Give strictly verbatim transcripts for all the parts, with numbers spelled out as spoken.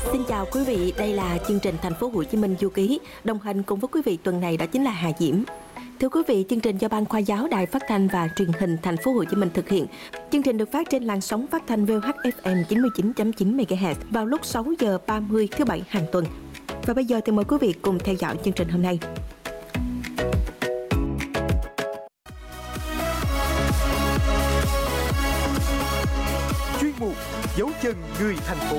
Xin chào quý vị, đây là chương trình Thành phố Hồ Chí Minh Du ký. Đồng hành cùng với quý vị tuần này đó chính là Hà Diễm. Thưa quý vị, chương trình do Ban Khoa giáo Đài Phát thanh và Truyền hình Thành phố Hồ Chí Minh thực hiện. Chương trình được phát trên làn sóng phát thanh vê o hát ép em chín mươi chín chấm chín mê ga héc vào lúc sáu giờ ba mươi thứ bảy hàng tuần. Và bây giờ thì mời quý vị cùng theo dõi chương trình hôm nay. Chuyên mục Dấu chân người thành phố.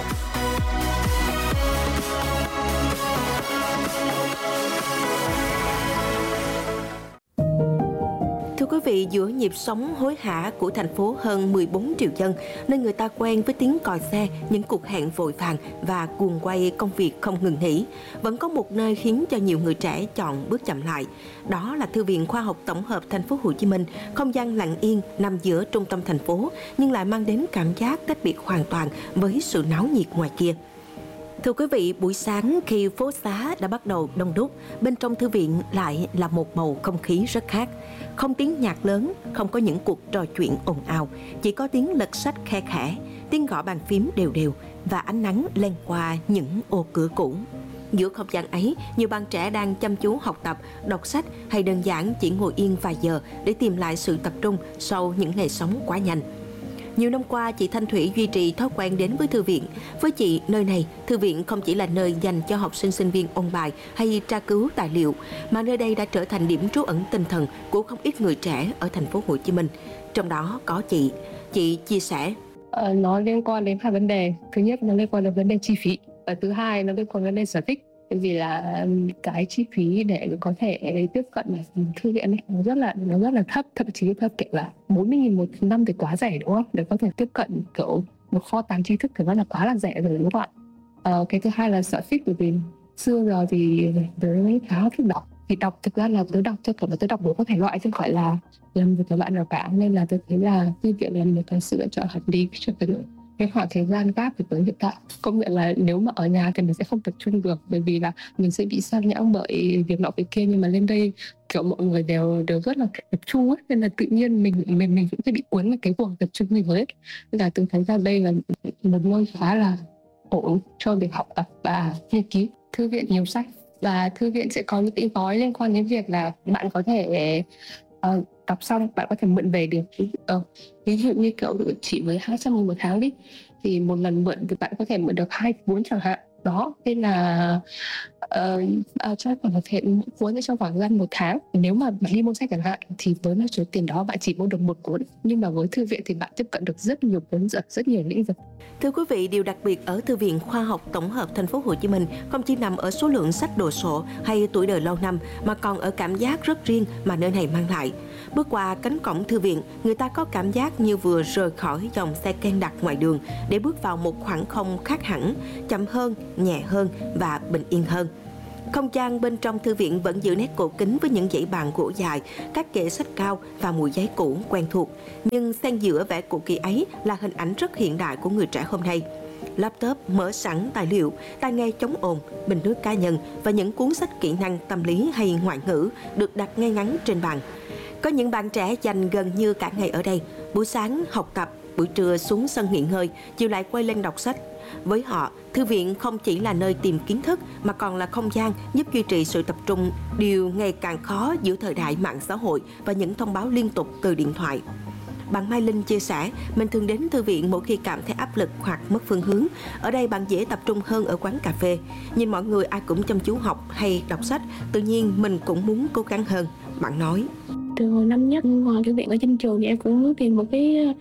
Thưa quý vị, giữa nhịp sống hối hả của thành phố hơn mười bốn triệu dân, nên người ta quen với tiếng còi xe, những cuộc hẹn vội vàng và guồng quay công việc không ngừng nghỉ. Vẫn có một nơi khiến cho nhiều người trẻ chọn bước chậm lại. Đó là Thư viện Khoa học Tổng hợp Thành phố Hồ Chí Minh, không gian lặng yên nằm giữa trung tâm thành phố, nhưng lại mang đến cảm giác tách biệt hoàn toàn với sự náo nhiệt ngoài kia. Thưa quý vị, buổi sáng khi phố xá đã bắt đầu đông đúc, bên trong thư viện lại là một bầu không khí rất khác. Không tiếng nhạc lớn, không có những cuộc trò chuyện ồn ào, chỉ có tiếng lật sách khe khẽ, tiếng gõ bàn phím đều đều và ánh nắng len qua những ô cửa cũ. Giữa không gian ấy, nhiều bạn trẻ đang chăm chú học tập, đọc sách hay đơn giản chỉ ngồi yên vài giờ để tìm lại sự tập trung sau những ngày sống quá nhanh. Nhiều năm qua, chị Thanh Thủy duy trì thói quen đến với thư viện. Với chị, nơi này, thư viện không chỉ là nơi dành cho học sinh sinh viên ôn bài hay tra cứu tài liệu, mà nơi đây đã trở thành điểm trú ẩn tinh thần của không ít người trẻ ở thành phố Hồ Chí Minh. Trong đó có chị. Chị chia sẻ. Ờ, nó liên quan đến hai vấn đề. Thứ nhất, nó liên quan đến vấn đề chi phí. Và thứ hai, nó liên quan đến vấn đề sở thích. Vì là cái chi phí để có thể tiếp cận thư viện này, nó rất là nó rất là thấp, thậm chí thấp kiểu là bốn mươi nghìn một năm thì quá rẻ, đúng không? Để có thể tiếp cận kiểu một kho tàng tri thức thì nó là quá là rẻ rồi, đúng không ạ? Ờ, cái thứ hai là sở thích, bởi vì xưa giờ thì tớ khá thích đọc. Thì đọc thực ra là tớ đọc cho kiểu là tớ đọc đủ các thể loại, chứ không phải là làm việc các bạn nào cả, nên là tớ thấy là thư viện là một cái sự lựa chọn hợp lý cho cái cái khoảng thời gian gap thì tới hiện tại. Công nhận là nếu mà ở nhà thì mình sẽ không tập trung được, bởi vì là mình sẽ bị sao nhãng bởi việc nọ việc kia, nhưng mà lên đây kiểu mọi người đều đều rất là tập trung ấy, nên là tự nhiên mình mình mình cũng sẽ bị cuốn vào cái guồng tập trung như thế. Nên là tôi thấy ra đây là một nơi khá là ổn cho việc học tập và nghiên cứu. Thư viện nhiều sách và thư viện sẽ có những cái gói liên quan đến việc là bạn có thể uh, đọc xong bạn có thể mượn về được. Uh, ví dụ như kiểu chỉ với hai trăm nghìn một tháng đi, thì một lần mượn thì bạn có thể mượn được hai cuốn chẳng hạn. Đó, nên là uh, uh, cho khoảng một thể mỗi cuốn trong khoảng thời gian một tháng. Nếu mà bạn đi mua sách chẳng hạn thì với một số tiền đó bạn chỉ mua được một cuốn, nhưng mà với thư viện thì bạn tiếp cận được rất nhiều cuốn, rất, rất nhiều lĩnh vực. Thưa quý vị, điều đặc biệt ở Thư viện Khoa học Tổng hợp Thành phố Hồ Chí Minh không chỉ nằm ở số lượng sách đồ sộ hay tuổi đời lâu năm, mà còn ở cảm giác rất riêng mà nơi này mang lại. Bước qua cánh cổng thư viện, người ta có cảm giác như vừa rời khỏi dòng xe ken đặc ngoài đường để bước vào một khoảng không khác hẳn, chậm hơn, nhẹ hơn và bình yên hơn. Không gian bên trong thư viện vẫn giữ nét cổ kính với những dãy bàn gỗ dài, các kệ sách cao và mùi giấy cũ quen thuộc. Nhưng xen giữa vẻ cũ kỹ ấy là hình ảnh rất hiện đại của người trẻ hôm nay. Laptop mở sẵn tài liệu, tai nghe chống ồn, bình nước cá nhân và những cuốn sách kỹ năng tâm lý hay ngoại ngữ được đặt ngay ngắn trên bàn. Có những bạn trẻ dành gần như cả ngày ở đây, buổi sáng học tập, buổi trưa xuống sân nghỉ ngơi, chiều lại quay lên đọc sách. Với họ, thư viện không chỉ là nơi tìm kiến thức mà còn là không gian giúp duy trì sự tập trung, điều ngày càng khó giữa thời đại mạng xã hội và những thông báo liên tục từ điện thoại. Bạn Mai Linh chia sẻ, mình thường đến thư viện mỗi khi cảm thấy áp lực hoặc mất phương hướng. Ở đây bạn dễ tập trung hơn ở quán cà phê. Nhìn mọi người ai cũng chăm chú học hay đọc sách, tự nhiên mình cũng muốn cố gắng hơn. Bạn nói. Từ hồi năm nhất ngoài thư viện ở trên trường thì em cũng muốn tìm một cái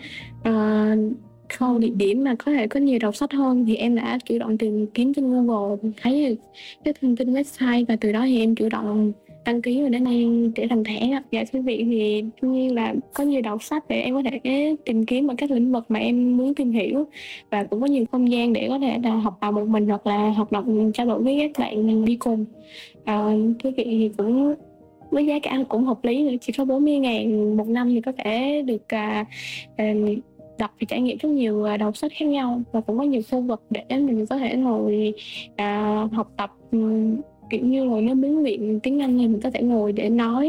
uh, khâu địa điểm mà có thể có nhiều đọc sách hơn, thì em đã chủ động tìm kiếm trên Google, thấy cái thông tin website và từ đó thì em chủ động đăng ký và đến nay để làm thẻ. Dạ, thư viện thì đương nhiên là có nhiều đọc sách để em có thể tìm kiếm ở các lĩnh vực mà em muốn tìm hiểu, và cũng có nhiều không gian để có thể là học bài một mình hoặc là học tập trao đổi với các bạn đi cùng. À, thư viện thì cũng với giá cả cũng hợp lý nữa, chỉ có bốn mươi ngàn một năm thì có thể được uh, uh, đọc và trải nghiệm rất nhiều uh, đầu sách khác nhau, và cũng có nhiều khu vực để mình có thể ngồi uh, học tập, um, kiểu như ngồi nói tiếng Việt tiếng Anh thì mình có thể ngồi để nói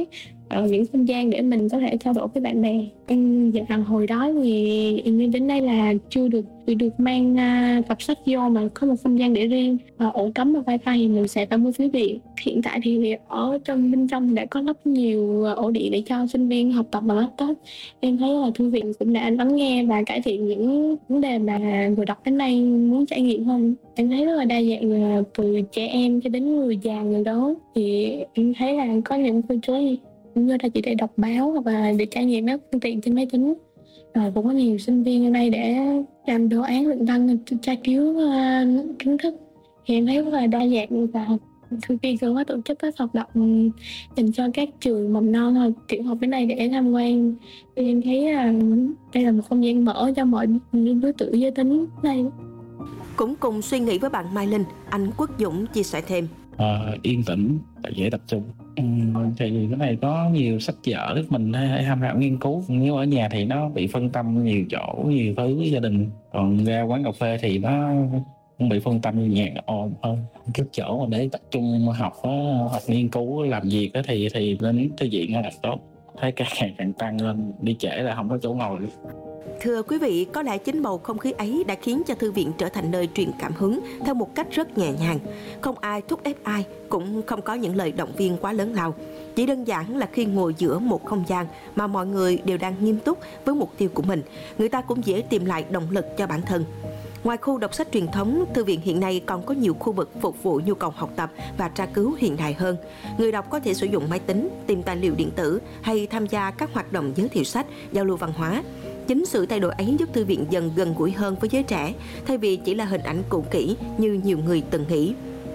ờ, những không gian để mình có thể trao đổi với bạn bè. Em dạ hồi đó thì em đến đây là chưa được được mang uh, cặp sách vô, mà có một không gian để riêng, uh, ổ cắm và wifi thì mình sẽ phải mua phí điện. Hiện tại thì ở trong bên trong đã có rất nhiều ổ điện để cho sinh viên học tập bằng laptop. Em thấy là thư viện cũng đã lắng nghe và cải thiện những vấn đề mà người đọc đến đây muốn trải nghiệm hơn. Em thấy rất là đa dạng, từ trẻ em cho đến người già, người lớn. Thì em thấy là có những cô chú cũng như là chỉ để đọc báo hoặc là để trải nghiệm các phương tiện trên máy tính. Rồi cũng có nhiều sinh viên ở đây để làm đồ án luận văn, tra cứu uh, kiến thức. Thì em thấy rất là đa dạng, và thư viện cũng có tổ chức các hoạt động dành cho các trường mầm non hoặc tiểu học đến đây để tham quan. Thì em thấy uh, đây là một không gian mở cho mọi đối tượng giới tính đây. Cũng cùng suy nghĩ với bạn Mai Linh, anh Quốc Dũng chia sẻ thêm. Ờ, yên tĩnh, dễ tập trung. Ừ, thì cái này có nhiều sách vở mình hay tham khảo nghiên cứu. Nếu ở nhà thì nó bị phân tâm nhiều chỗ, nhiều thứ gia đình. Còn ra quán cà phê thì nó không bị phân tâm, như nhạc ồn hơn. Cái chỗ mà để tập trung học đó, hoặc nghiên cứu làm việc đó, thì thì lên thư viện là tốt. Thấy càng ngày càng tăng lên, đi trễ là không có chỗ ngồi. Thưa quý vị, có lẽ chính bầu không khí ấy đã khiến cho thư viện trở thành nơi truyền cảm hứng theo một cách rất nhẹ nhàng. Không ai thúc ép ai, cũng không có những lời động viên quá lớn lao. Chỉ đơn giản là khi ngồi giữa một không gian mà mọi người đều đang nghiêm túc với mục tiêu của mình, người ta cũng dễ tìm lại động lực cho bản thân. Ngoài khu đọc sách truyền thống, thư viện hiện nay còn có nhiều khu vực phục vụ nhu cầu học tập và tra cứu hiện đại hơn. Người đọc có thể sử dụng máy tính, tìm tài liệu điện tử hay tham gia các hoạt động giới thiệu sách, giao lưu văn hóa. Chính sự thay đổi ấy giúp thư viện dần gần gũi hơn với giới trẻ, thay vì chỉ là hình ảnh cũ kỹ như nhiều người từng nghĩ.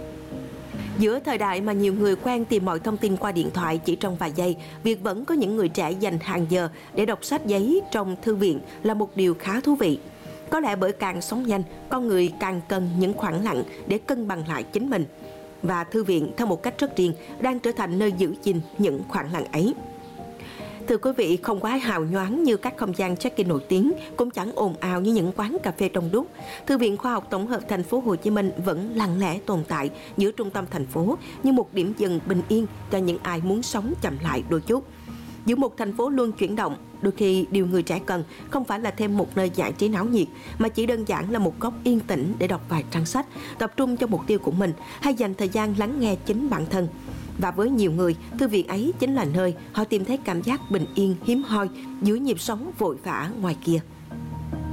Giữa thời đại mà nhiều người quen tìm mọi thông tin qua điện thoại chỉ trong vài giây, việc vẫn có những người trẻ dành hàng giờ để đọc sách giấy trong thư viện là một điều khá thú vị. Có lẽ bởi càng sống nhanh, con người càng cần những khoảng lặng để cân bằng lại chính mình. Và thư viện, theo một cách rất riêng, đang trở thành nơi giữ gìn những khoảng lặng ấy. Thưa quý vị, không quá hào nhoáng như các không gian check-in nổi tiếng, cũng chẳng ồn ào như những quán cà phê đông đúc. Thư viện Khoa học Tổng hợp Thành phố Hồ Chí Minh vẫn lặng lẽ tồn tại giữa trung tâm thành phố như một điểm dừng bình yên cho những ai muốn sống chậm lại đôi chút. Giữa một thành phố luôn chuyển động, đôi khi điều người trẻ cần không phải là thêm một nơi giải trí náo nhiệt, mà chỉ đơn giản là một góc yên tĩnh để đọc vài trang sách, tập trung cho mục tiêu của mình hay dành thời gian lắng nghe chính bản thân. Và với nhiều người, thư viện ấy chính là nơi họ tìm thấy cảm giác bình yên hiếm hoi giữa nhịp sống vội vã ngoài kia.